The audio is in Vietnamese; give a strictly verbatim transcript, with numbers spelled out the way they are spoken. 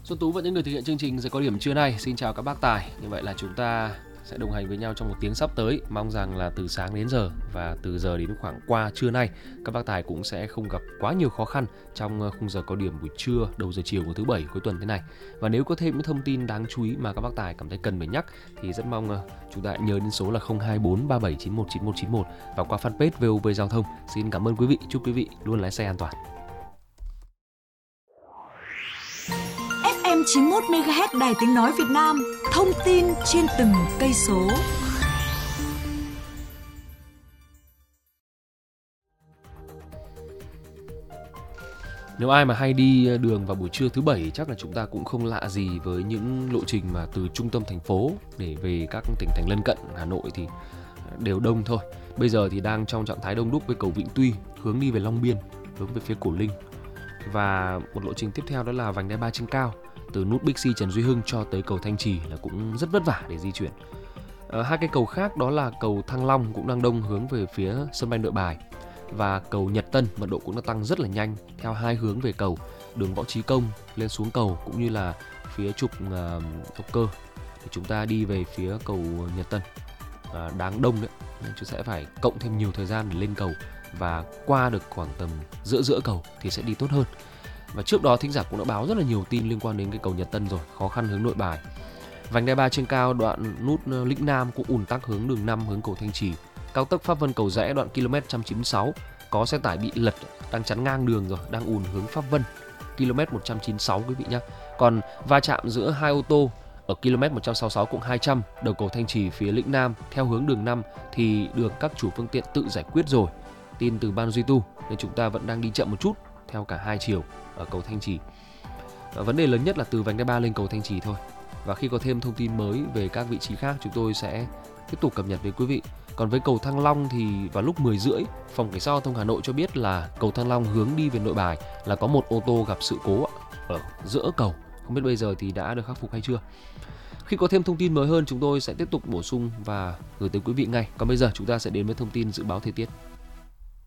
Xuân Tú và những người thực hiện chương trình Giờ Cao Điểm trưa nay. Xin chào các bác tài. Như vậy là chúng ta sẽ đồng hành với nhau trong một tiếng sắp tới. Mong rằng là từ sáng đến giờ và từ giờ đến khoảng qua trưa nay, các bác tài cũng sẽ không gặp quá nhiều khó khăn trong khung giờ cao điểm buổi trưa, đầu giờ chiều của thứ bảy cuối tuần thế này. Và nếu có thêm những thông tin đáng chú ý mà các bác tài cảm thấy cần phải nhắc thì rất mong chúng ta nhớ đến số là không hai bốn ba bảy chín một chín một chín một và qua fanpage vê o vê Giao thông. Xin cảm ơn quý vị, chúc quý vị luôn lái xe an toàn. ép em chín mươi mốt mê ga héc Đài Tiếng Nói Việt Nam, thông tin trên từng cây số. Nếu ai mà hay đi đường vào buổi trưa thứ bảy chắc là chúng ta cũng không lạ gì với những lộ trình mà từ trung tâm thành phố để về các tỉnh thành lân cận Hà Nội thì đều đông thôi. Bây giờ thì đang trong trạng thái đông đúc với cầu Vĩnh Tuy hướng đi về Long Biên, hướng về phía Cổ Linh. Và một lộ trình tiếp theo đó là vành đai ba trên cao từ nút Bixi Trần Duy Hưng cho tới cầu Thanh Trì là cũng rất vất vả để di chuyển. À, hai cái cầu khác đó là cầu Thăng Long cũng đang đông hướng về phía sân bay Nội Bài và cầu Nhật Tân mật độ cũng đã tăng rất là nhanh theo hai hướng về cầu đường Võ Chí Công lên xuống cầu cũng như là phía trục uh, Âu Cơ thì chúng ta đi về phía cầu Nhật Tân à, đang đông đấy nên chúng sẽ phải cộng thêm nhiều thời gian để lên cầu và qua được khoảng tầm giữa giữa cầu thì sẽ đi tốt hơn. Và trước đó thính giả cũng đã báo rất là nhiều tin liên quan đến cái cầu Nhật Tân rồi, khó khăn hướng Nội Bài. Vành đai ba trên cao đoạn nút Lĩnh Nam cũng ùn tắc hướng đường năm hướng cầu Thanh Trì. Cao tốc Pháp Vân Cầu Giẽ đoạn km một trăm chín mươi sáu có xe tải bị lật đang chắn ngang đường rồi, đang ùn hướng Pháp Vân km một trăm chín mươi sáu quý vị nhé. Còn va chạm giữa hai ô tô ở km một trăm sáu mươi sáu cộng hai trăm đầu cầu Thanh Trì phía Lĩnh Nam theo hướng đường năm thì được các chủ phương tiện tự giải quyết rồi. Tin từ ban duy tu nên chúng ta vẫn đang đi chậm một chút theo cả hai chiều ở cầu Thanh Trì. Và vấn đề lớn nhất là từ vành đai ba lên cầu Thanh Trì thôi. Và khi có thêm thông tin mới về các vị trí khác chúng tôi sẽ tiếp tục cập nhật với quý vị. Còn với cầu Thăng Long thì vào lúc mười rưỡi, Phòng Cảnh sát Giao thông Hà Nội cho biết là cầu Thăng Long hướng đi về Nội Bài là có một ô tô gặp sự cố ở giữa cầu. Không biết bây giờ thì đã được khắc phục hay chưa. Khi có thêm thông tin mới hơn chúng tôi sẽ tiếp tục bổ sung và gửi tới quý vị ngay. Còn bây giờ chúng ta sẽ đến với thông tin dự báo thời tiết.